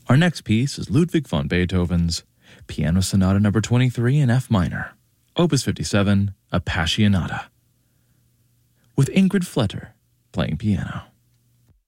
Our next piece is Ludwig van Beethoven's Piano Sonata No. 23 in F minor, Opus 57, Appassionata, with Ingrid Fletter playing piano.